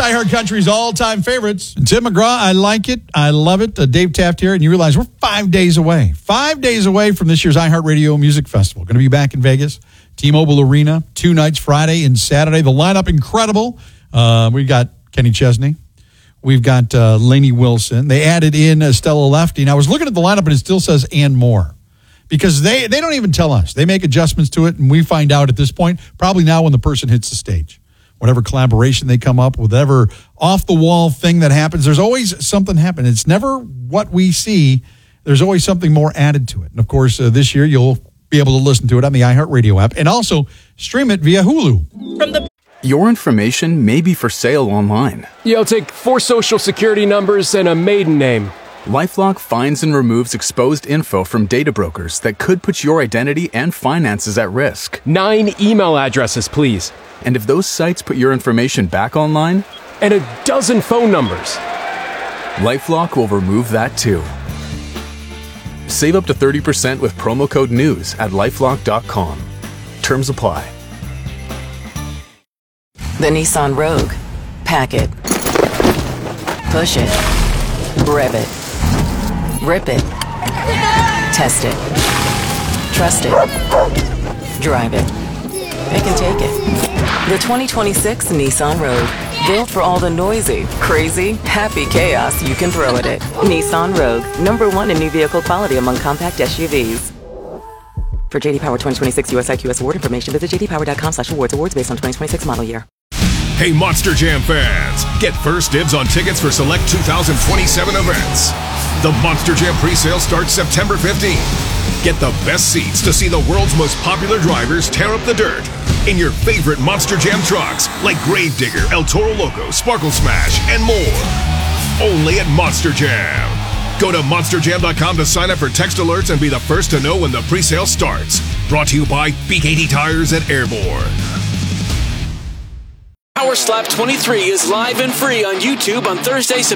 iHeart Country's all-time favorites. Tim McGraw, I like it. I love it. Dave Taft here, and you realize we're 5 days away. 5 days away from this year's iHeartRadio Music Festival. Going to be back in Vegas, T-Mobile Arena, 2 nights, Friday and Saturday. The lineup, incredible. We got Kenny Chesney. We've got Lainey Wilson. They added in Stella Lefty. And I was looking at the lineup, and it still says and more. Because they don't even tell us. They make adjustments to it, and we find out at this point, probably now when the person hits the stage. Whatever collaboration they come up with, whatever off-the-wall thing that happens, there's always something happening. It's never what we see. There's always something more added to it. And, of course, this year you'll be able to listen to it on the iHeartRadio app and also stream it via Hulu. Your information may be for sale online. Yeah, I'll take 4 social security numbers and a maiden name. LifeLock finds and removes exposed info from data brokers that could put your identity and finances at risk. 9 email addresses, please. And if those sites put your information back online? And a dozen phone numbers. LifeLock will remove that too. Save up to 30% with promo code NEWS at LifeLock.com. Terms apply. The Nissan Rogue. Pack it. Push it. Rev it. Rip it. Test it. Trust it. Drive it. Pick and take it. The 2026 Nissan Rogue. Built for all the noisy, crazy, happy chaos you can throw at it. Nissan Rogue. #1 in new vehicle quality among compact SUVs. For JD Power 2026 US IQS award information, visit jdpower.com/awards. Awards based on 2026 model year. Hey, Monster Jam fans, get first dibs on tickets for select 2027 events. The Monster Jam presale starts September 15th. Get the best seats to see the world's most popular drivers tear up the dirt in your favorite Monster Jam trucks like Gravedigger, El Toro Loco, Sparkle Smash, and more. Only at Monster Jam. Go to monsterjam.com to sign up for text alerts and be the first to know when the presale starts. Brought to you by BKT Tires at Airborne. Power Slap 23 is live and free on YouTube on Thursday,